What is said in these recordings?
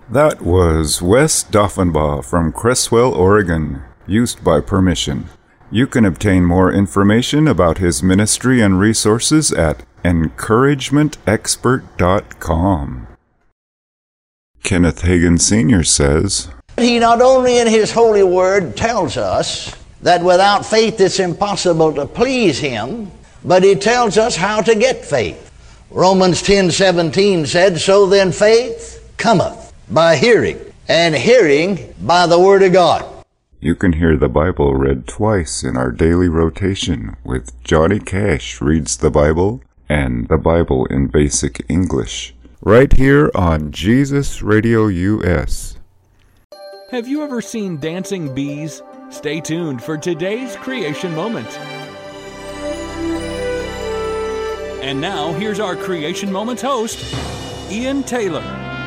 That was Wes Doffenbaugh from Creswell, Oregon, used by permission. You can obtain more information about his ministry and resources at encouragementexpert.com. Kenneth Hagin Sr. says, He not only in His holy word tells us that without faith it's impossible to please Him, but He tells us how to get faith. Romans 10:17 said, So then faith cometh by hearing, and hearing by the word of God. You can hear the Bible read twice in our daily rotation with Johnny Cash Reads the Bible and the Bible in Basic English, right here on Jesus Radio US. Have you ever seen dancing bees? Stay tuned for today's Creation Moment. And now, here's our Creation Moments host, Ian Taylor.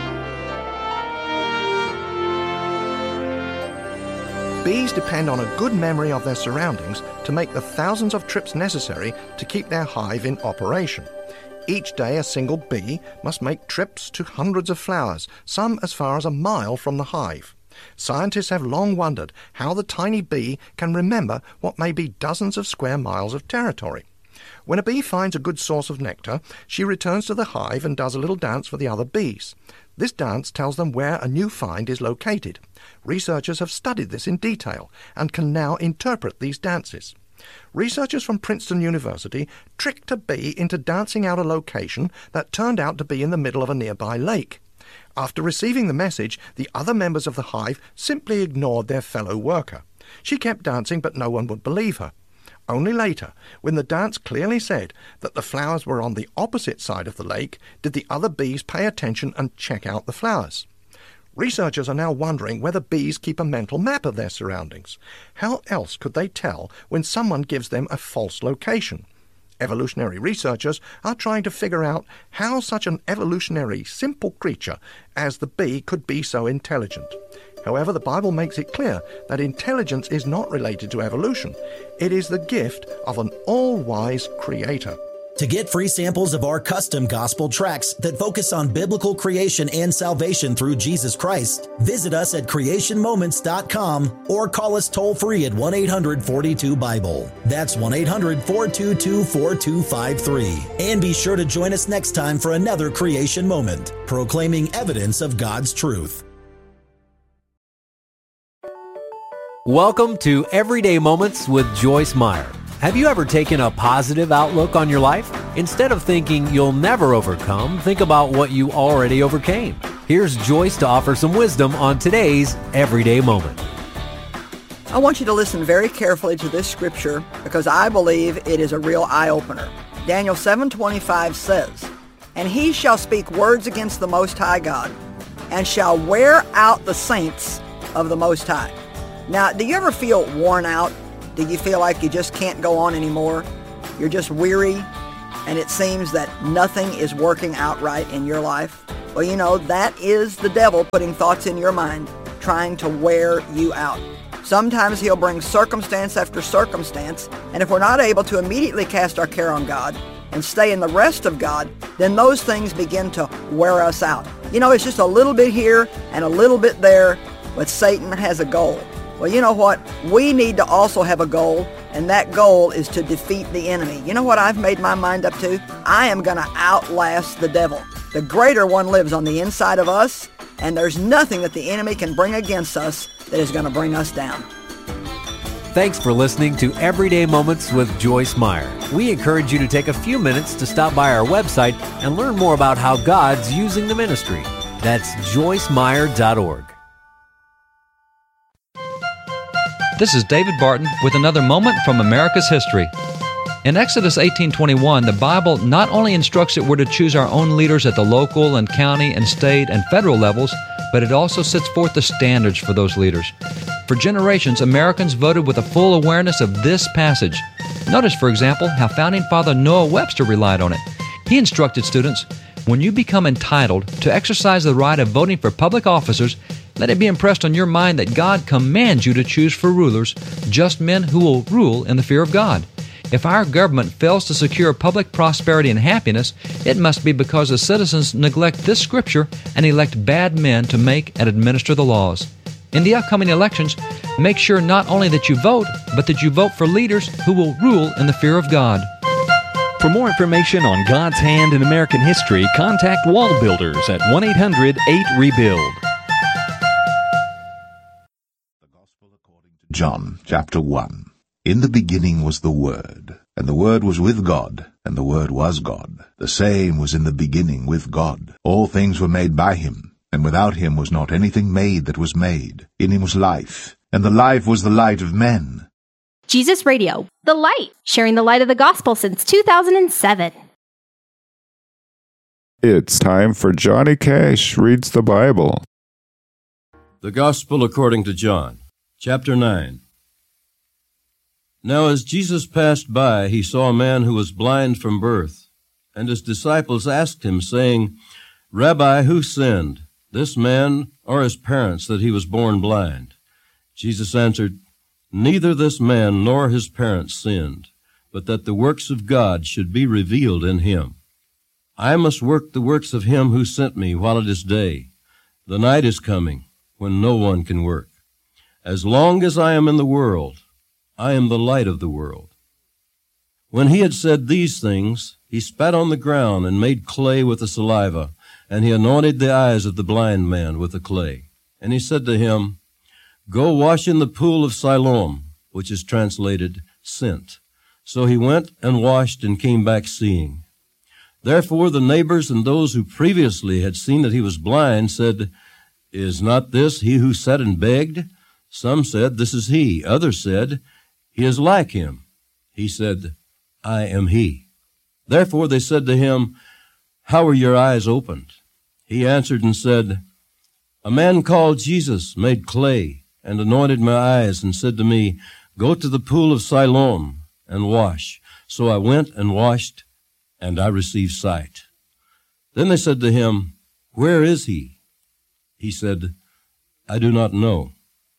Bees depend on a good memory of their surroundings to make the thousands of trips necessary to keep their hive in operation. Each day, a single bee must make trips to hundreds of flowers, some as far as a mile from the hive. Scientists have long wondered how the tiny bee can remember what may be dozens of square miles of territory. When a bee finds a good source of nectar, she returns to the hive and does a little dance for the other bees. This dance tells them where a new find is located. Researchers have studied this in detail and can now interpret these dances. Researchers from Princeton University tricked a bee into dancing out a location that turned out to be in the middle of a nearby lake. After receiving the message, the other members of the hive simply ignored their fellow worker. She kept dancing, but no one would believe her. Only later, when the dance clearly said that the flowers were on the opposite side of the lake, did the other bees pay attention and check out the flowers. Researchers are now wondering whether bees keep a mental map of their surroundings. How else could they tell when someone gives them a false location? Evolutionary researchers are trying to figure out how such an evolutionary simple creature as the bee could be so intelligent. However, the Bible makes it clear that intelligence is not related to evolution. It is the gift of an all-wise Creator. To get free samples of our custom gospel tracts that focus on biblical creation and salvation through Jesus Christ, visit us at creationmoments.com or call us toll-free at 1-800-42-BIBLE. That's 1-800-422-4253. And be sure to join us next time for another Creation Moment, proclaiming evidence of God's truth. Welcome to Everyday Moments with Joyce Meyer. Have you ever taken a positive outlook on your life? Instead of thinking you'll never overcome, think about what you already overcame. Here's Joyce to offer some wisdom on today's Everyday Moment. I want you to listen very carefully to this scripture because I believe it is a real eye-opener. Daniel 7:25 says, And he shall speak words against the Most High God, and shall wear out the saints of the Most High. Now, do you ever feel worn out? Do you feel like you just can't go on anymore? You're just weary, and it seems that nothing is working out right in your life? Well, you know, that is the devil putting thoughts in your mind, trying to wear you out. Sometimes he'll bring circumstance after circumstance, and if we're not able to immediately cast our care on God and stay in the rest of God, then those things begin to wear us out. You know, it's just a little bit here and a little bit there, but Satan has a goal. Well, you know what? We need to also have a goal, and that goal is to defeat the enemy. You know what I've made my mind up to? I am going to outlast the devil. The greater one lives on the inside of us, and there's nothing that the enemy can bring against us that is going to bring us down. Thanks for listening to Everyday Moments with Joyce Meyer. We encourage you to take a few minutes to stop by our website and learn more about how God's using the ministry. That's joycemeyer.org. This is David Barton with another moment from America's history. In Exodus 18:21, the Bible not only instructs that we're to choose our own leaders at the local and county and state and federal levels, but it also sets forth the standards for those leaders. For generations, Americans voted with a full awareness of this passage. Notice, for example, how Founding Father Noah Webster relied on it. He instructed students, when you become entitled to exercise the right of voting for public officers, let it be impressed on your mind that God commands you to choose for rulers just men who will rule in the fear of God. If our government fails to secure public prosperity and happiness, it must be because the citizens neglect this scripture and elect bad men to make and administer the laws. In the upcoming elections, make sure not only that you vote, but that you vote for leaders who will rule in the fear of God. For more information on God's hand in American history, contact Wall Builders at 1-800-8REBUILD. John chapter 1. In the beginning was the Word, and the Word was with God, and the Word was God. The same was in the beginning with God. All things were made by him, and without him was not anything made that was made. In him was life, and the life was the light of men. Jesus Radio, the light, sharing the light of the gospel since 2007. It's time for Johnny Cash Reads the Bible. The Gospel according to John, chapter 9. Now as Jesus passed by, he saw a man who was blind from birth, and his disciples asked him, saying, Rabbi, who sinned, this man or his parents, that he was born blind? Jesus answered, Neither this man nor his parents sinned, but that the works of God should be revealed in him. I must work the works of him who sent me while it is day. The night is coming, when no one can work. As long as I am in the world, I am the light of the world. When he had said these things, he spat on the ground and made clay with the saliva, and he anointed the eyes of the blind man with the clay. And he said to him, Go wash in the pool of Siloam, which is translated, sent. So he went and washed and came back seeing. Therefore the neighbors and those who previously had seen that he was blind said, Is not this he who sat and begged? Some said, This is he. Others said, He is like him. He said, I am he. Therefore they said to him, How were your eyes opened? He answered and said, A man called Jesus made clay and anointed my eyes and said to me, Go to the pool of Siloam and wash. So I went and washed, and I received sight. Then they said to him, Where is he? He said, I do not know.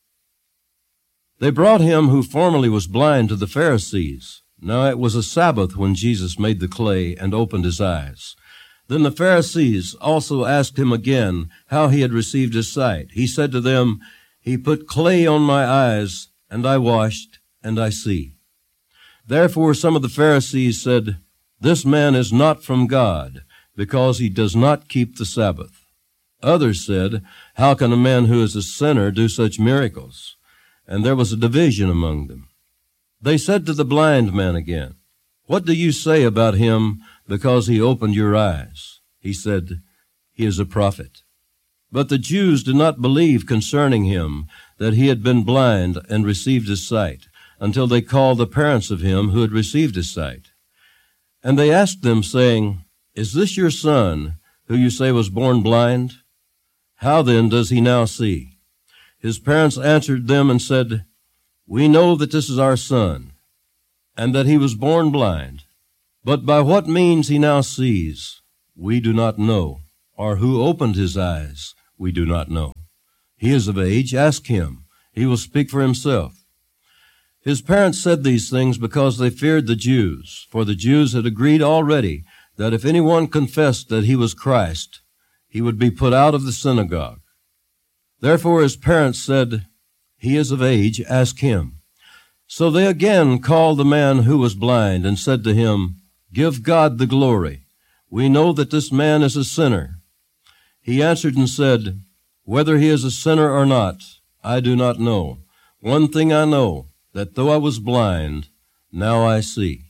They brought him who formerly was blind to the Pharisees. Now it was a Sabbath when Jesus made the clay and opened his eyes. Then the Pharisees also asked him again how he had received his sight. He said to them, He put clay on my eyes, and I washed, and I see. Therefore some of the Pharisees said, This man is not from God, because he does not keep the Sabbath. Others said, How can a man who is a sinner do such miracles? And there was a division among them. They said to the blind man again, What do you say about him because he opened your eyes? He said, He is a prophet. But the Jews did not believe concerning him that he had been blind and received his sight, until they called the parents of him who had received his sight. And they asked them, saying, Is this your son, who you say was born blind? How then does he now see? His parents answered them and said, We know that this is our son, and that he was born blind. But by what means he now sees, we do not know, or who opened his eyes, we do not know. He is of age, ask him. He will speak for himself. His parents said these things because they feared the Jews, for the Jews had agreed already that if anyone confessed that he was Christ, he would be put out of the synagogue. Therefore his parents said, He is of age, ask him. So they again called the man who was blind and said to him, Give God the glory. We know that this man is a sinner. He answered and said, Whether he is a sinner or not, I do not know. One thing I know, that though I was blind, now I see.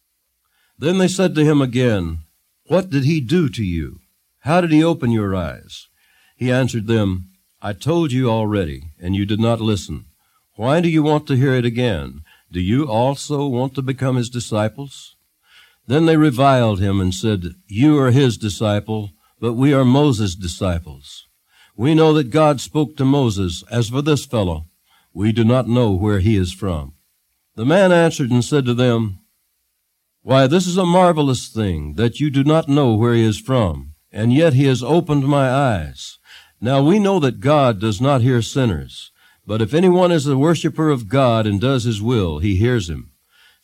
Then they said to him again, What did he do to you? How did he open your eyes? He answered them, I told you already, and you did not listen. Why do you want to hear it again? Do you also want to become his disciples? Then they reviled him and said, You are his disciple, but we are Moses' disciples. We know that God spoke to Moses. As for this fellow, we do not know where he is from. The man answered and said to them, Why, this is a marvelous thing, that you do not know where he is from, and yet he has opened my eyes. Now we know that God does not hear sinners, but if anyone is a worshiper of God and does his will, he hears him.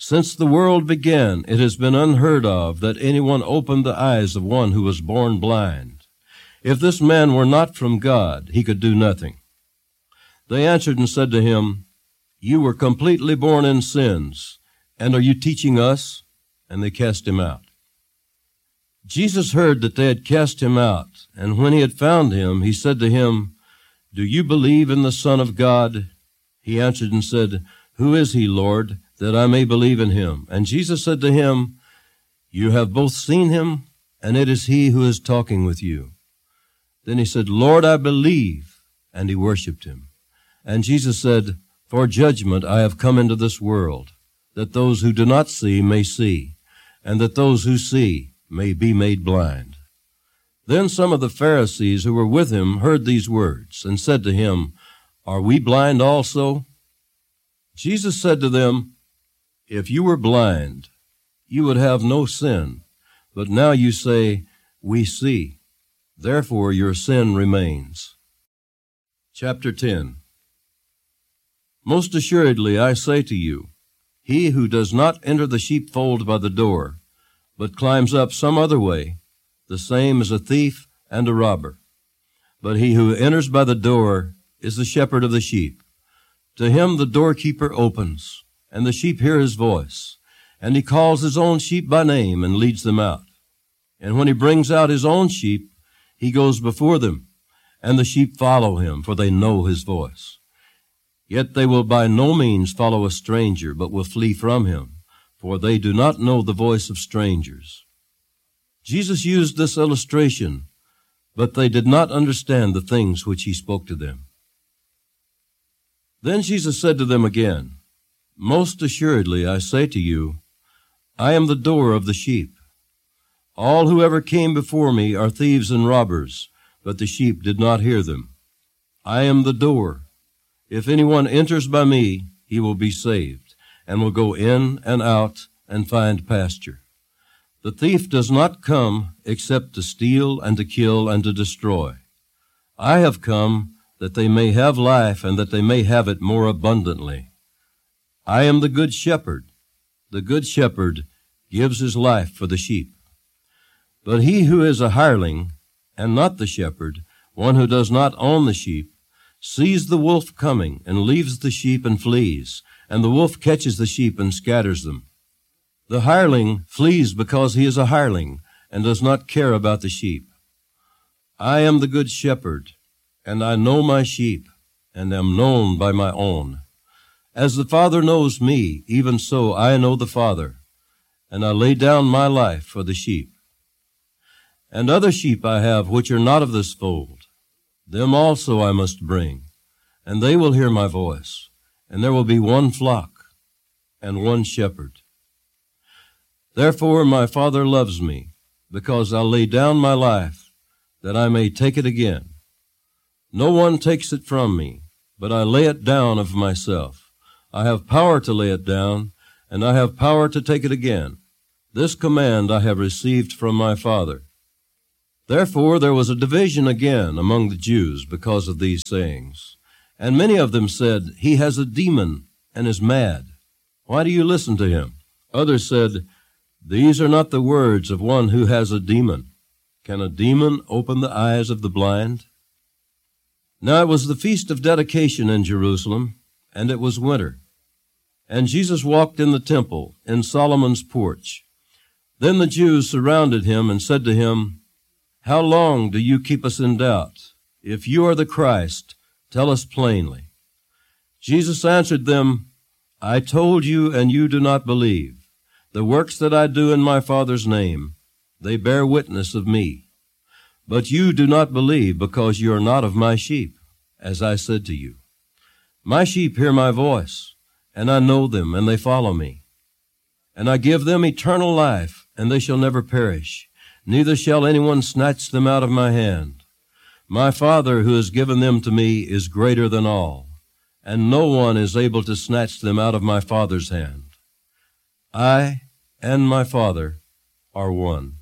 Since the world began, it has been unheard of that anyone opened the eyes of one who was born blind. If this man were not from God, he could do nothing." They answered and said to him, "You were completely born in sins, and are you teaching us?" And they cast him out. Jesus heard that they had cast him out, and when he had found him, he said to him, "Do you believe in the Son of God?" He answered and said, "Who is he, Lord, that I may believe in him?" And Jesus said to him, "You have both seen him, and it is he who is talking with you." Then he said, "Lord, I believe," and he worshipped him. And Jesus said, "For judgment I have come into this world, that those who do not see may see, and that those who see may be made blind." Then some of the Pharisees who were with him heard these words, and said to him, "Are we blind also?" Jesus said to them, "If you were blind, you would have no sin. But now you say, 'We see.' Therefore your sin remains." Chapter 10. Most assuredly I say to you, he who does not enter the sheepfold by the door, but climbs up some other way, the same is a thief and a robber. But he who enters by the door is the shepherd of the sheep. To him the doorkeeper opens, and the sheep hear his voice, and he calls his own sheep by name and leads them out. And when he brings out his own sheep, he goes before them, and the sheep follow him, for they know his voice. Yet they will by no means follow a stranger, but will flee from him, for they do not know the voice of strangers. Jesus used this illustration, but they did not understand the things which he spoke to them. Then Jesus said to them again, "Most assuredly I say to you, I am the door of the sheep. All who ever came before me are thieves and robbers, but the sheep did not hear them. I am the door. If anyone enters by me, he will be saved, and will go in and out and find pasture. The thief does not come except to steal and to kill and to destroy. I have come that they may have life and that they may have it more abundantly. I am the good shepherd. The good shepherd gives his life for the sheep. But he who is a hireling, and not the shepherd, one who does not own the sheep, sees the wolf coming, and leaves the sheep and flees, and the wolf catches the sheep and scatters them. The hireling flees because he is a hireling, and does not care about the sheep. I am the good shepherd, and I know my sheep, and am known by my own. As the Father knows me, even so I know the Father, and I lay down my life for the sheep. And other sheep I have which are not of this fold. Them also I must bring, and they will hear my voice, and there will be one flock and one shepherd. Therefore my Father loves me, because I lay down my life, that I may take it again. No one takes it from me, but I lay it down of myself. I have power to lay it down, and I have power to take it again. This command I have received from my Father. Therefore there was a division again among the Jews because of these sayings. And many of them said, He has a demon and is mad. Why do you listen to him? Others said, These are not the words of one who has a demon. Can a demon open the eyes of the blind? Now it was the feast of dedication in Jerusalem, and it was winter. And Jesus walked in the temple, in Solomon's porch. Then the Jews surrounded him and said to him, How long do you keep us in doubt? If you are the Christ, tell us plainly. Jesus answered them, I told you, and you do not believe. The works that I do in my Father's name, they bear witness of me. But you do not believe, because you are not of my sheep, as I said to you. My sheep hear my voice, and I know them, and they follow me. And I give them eternal life, and they shall never perish, neither shall anyone snatch them out of my hand. My Father, who has given them to me, is greater than all, and no one is able to snatch them out of my Father's hand. I and my Father are one.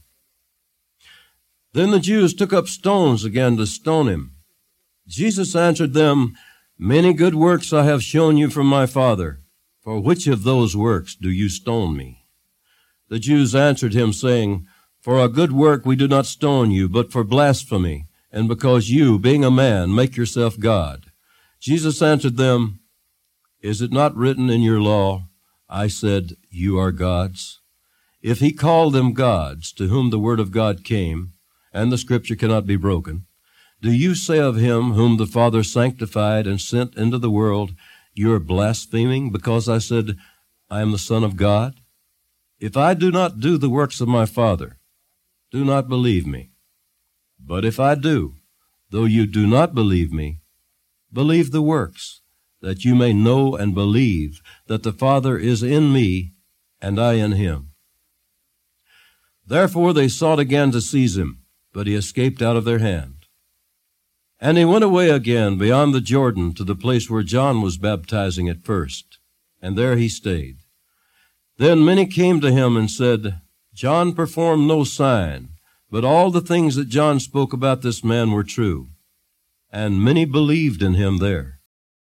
Then the Jews took up stones again to stone him. Jesus answered them, Many good works I have shown you from my Father. For which of those works do you stone me? The Jews answered him, saying, For a good work we do not stone you, but for blasphemy, and because you, being a man, make yourself God. Jesus answered them, Is it not written in your law, I said, You are gods? If he called them gods, to whom the word of God came, and the scripture cannot be broken, do you say of him whom the Father sanctified and sent into the world, You are blaspheming, because I said, I am the Son of God? If I do not do the works of my Father, do not believe me. But if I do, though you do not believe me, believe the works, that you may know and believe that the Father is in me, and I in him. Therefore they sought again to seize him, but he escaped out of their hand. And he went away again beyond the Jordan to the place where John was baptizing at first, and there he stayed. Then many came to him and said, John performed no sign, but all the things that John spoke about this man were true. And many believed in him there.